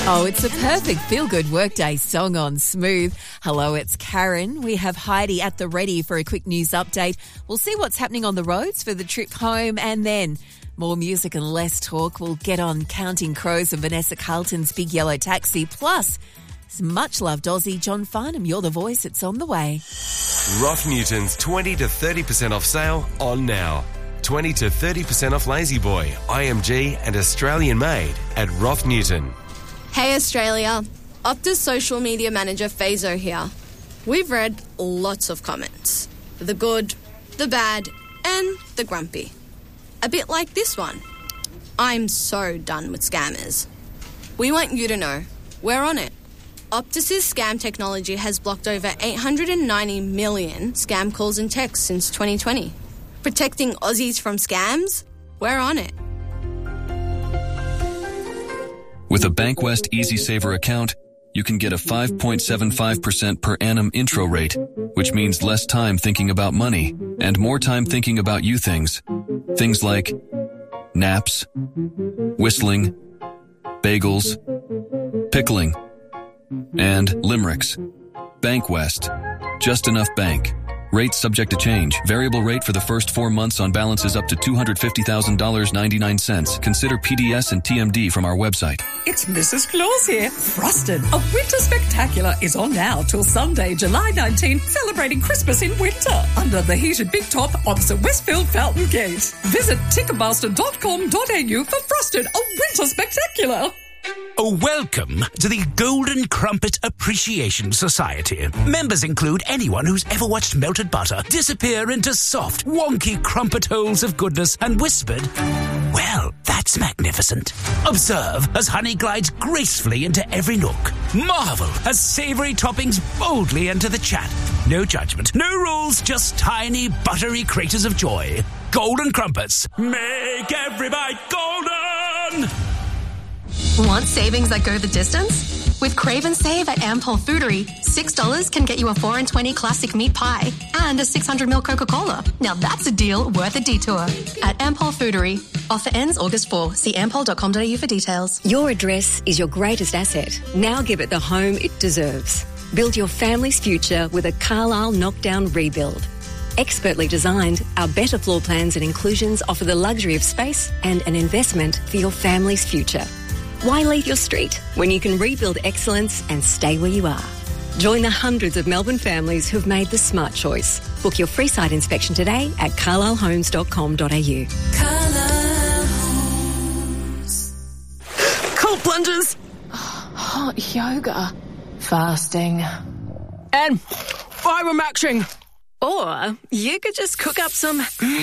Oh, it's a perfect feel-good workday song on Smooth. Hello, it's Karen. We have Heidi at the ready for a quick news update. We'll see what's happening on the roads for the trip home, and then more music and less talk. We'll get on Counting Crows and Vanessa Carlton's Big Yellow Taxi. Plus, some much-loved Aussie John Farnham. You're the voice. It's on the way. Roth Newton's 20 to 30% off sale on now. 20 to 30% off Lazy Boy, IMG and Australian made at Roth Newton. Hey Australia, Optus social media manager Fazo here. We've read lots of comments. The good, the bad, and the grumpy. A bit like this one. I'm so done with scammers. We want you to know, we're on it. Optus's scam technology has blocked over 890 million scam calls and texts since 2020. Protecting Aussies from scams? We're on it. With a Bankwest Easy Saver account, you can get a 5.75% per annum intro rate, which means less time thinking about money and more time thinking about you things. Things like naps, whistling, bagels, pickling, and limericks. Bankwest. Just enough bank. Rates subject to change. Variable rate for the first 4 months on balances up to $250,000.99. Consider PDS and TMD from our website. It's Mrs. Claus here. Frosted, a winter spectacular, is on now till Sunday, July 19, celebrating Christmas in winter under the heated big top opposite Westfield Fountain Gate. Visit ticketmaster.com.au for Frosted, a winter spectacular. Oh, welcome to the Golden Crumpet Appreciation Society. Members include anyone who's ever watched melted butter disappear into soft, wonky crumpet holes of goodness and whispered, "Well, that's magnificent." Observe as honey glides gracefully into every nook. Marvel as savoury toppings boldly enter the chat. No judgment, no rules, just tiny, buttery craters of joy. Golden Crumpets. Make every bite golden! Want savings that go the distance? With Crave and Save at Ampol Foodery, $6 can get you a 4 and 20 classic meat pie and a 600ml Coca-Cola. Now that's a deal worth a detour. At Ampol Foodery. Offer ends August 4. See ampol.com.au for details. Your address is your greatest asset. Now give it the home it deserves. Build your family's future with a Carlisle knockdown rebuild. Expertly designed, our better floor plans and inclusions offer the luxury of space and an investment for your family's future. Why leave your street when you can rebuild excellence and stay where you are? Join the hundreds of Melbourne families who've made the smart choice. Book your free site inspection today at carlislehomes.com.au. Carlisle Homes. Cold plunges. Hot yoga. Fasting. And fibre maxing. Or you could just cook up some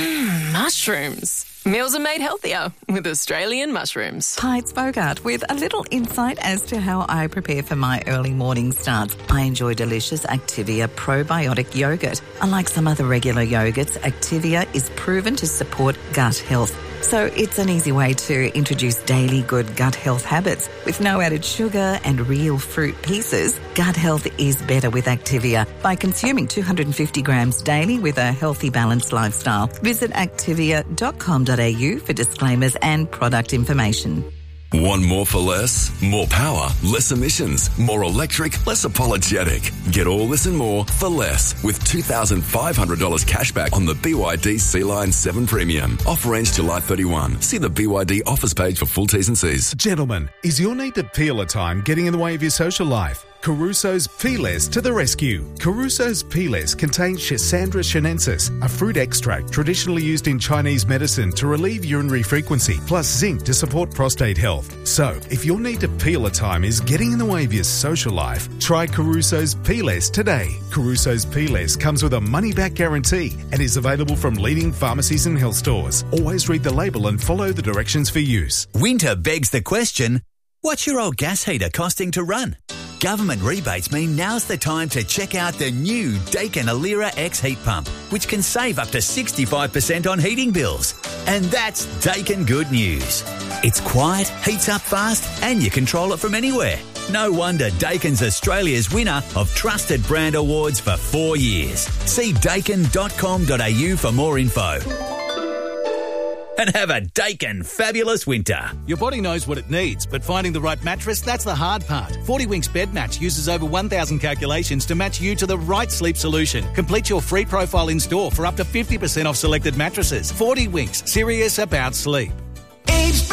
mushrooms. Meals are made healthier with Australian mushrooms. Hi, it's Bogart with a little insight as to how I prepare for my early morning starts. I enjoy delicious Activia probiotic yogurt. Unlike some other regular yogurts, Activia is proven to support gut health. So it's an easy way to introduce daily good gut health habits. With no added sugar and real fruit pieces, gut health is better with Activia by consuming 250 grams daily with a healthy, balanced lifestyle. Visit activia.com.au for disclaimers and product information. Want more for less? More power, less emissions, more electric, less apologetic. Get all this and more for less with $2,500 cashback on the BYD Sea-Line 7 Premium. Offer ends July 31. See the BYD offers page for full T's and C's. Gentlemen, is your need to peel a time getting in the way of your social life? Caruso's Peelers to the rescue. Caruso's Peelers contain Schisandra chinensis, a fruit extract traditionally used in Chinese medicine to relieve urinary frequency, plus zinc to support prostate health. So, if your need to peel a time is getting in the way of your social life, try Caruso's Peelers today. Caruso's Peelers comes with a money-back guarantee and is available from leading pharmacies and health stores. Always read the label and follow the directions for use. Winter begs the question, what's your old gas heater costing to run? Government rebates mean now's the time to check out the new Daikin Alira X heat pump, which can save up to 65% on heating bills. And that's Daikin good news. It's quiet, heats up fast, and you control it from anywhere. No wonder Daikin's Australia's winner of Trusted Brand Awards for 4 years. See daikin.com.au for more info. and have a Dakin fabulous winter. Your body knows what it needs, but finding the right mattress, that's the hard part. 40 Winks Bed Match uses over 1,000 calculations to match you to the right sleep solution. Complete your free profile in store for up to 50% off selected mattresses. 40 Winks, serious about sleep.